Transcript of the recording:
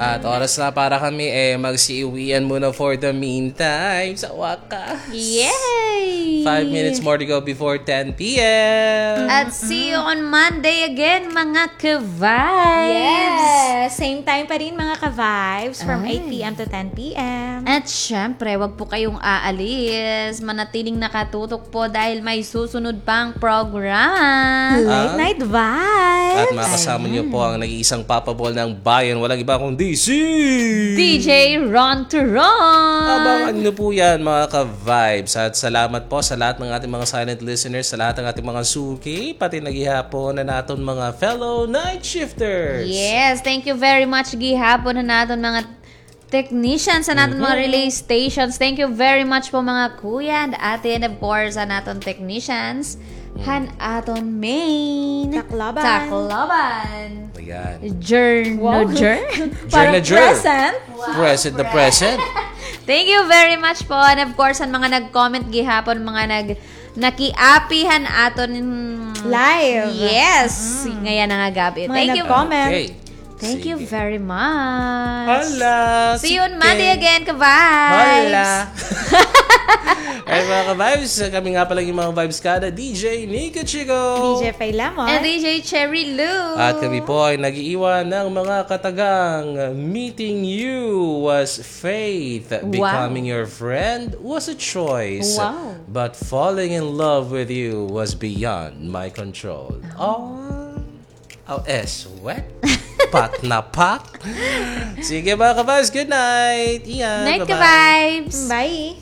At oras na para kami magsiuwian muna for the meantime. Sa wakas. Yay! 5 minutes more to go before 10 p.m. At see you on Monday again, mga ka-vibes! Yes! Same time pa rin mga ka-vibes from 8 p.m. to 10 p.m. At syempre, wag po kayong aalis. Manatiling nakatutok po dahil may susunod pang program. Late Night Vibes! At makasama niyo po ang nag-iisang papabol ng bayan. Walang iba kundi si DJ Ron to Ron! Abangan niyo po yan mga ka-vibes. At salamat po sa lahat ng ating mga silent listeners, sa lahat ng ating mga suki, pati naghihapon na naton mga fellow night shifters. Yes, thank you very much gihapon na naton mga technicians sa naton mga relay stations. Thank you very much po mga kuya and ate, and of course sa naton technicians. Han aton main Tacloban. Ayan. Parang Jern. present. Present the present. Thank you very much po. And of course, ang mga nag-comment gihapon, mga nakiapihan aton Live. Yes. Ngayon nga gabi. Mga Thank you. nag-comment. Okay. Thank you Sige. very much. Hala. See you on sige. Monday again, ka-vibes. Hala. Ay mga ka-vibes, kami nga pala yung mga vibes kada, DJ Nika Chico. DJ Faye Lamon. And DJ Cherry Lou. At kami po ay nag-iiwan ng mga katagang meeting you was faith, becoming your friend was a choice, Wow. but falling in love with you was beyond my control. Sweat? Pat na pat? Sige mga ka-vibes, good night. Iyan, Night, bye-bye. ka-vibes. Bye!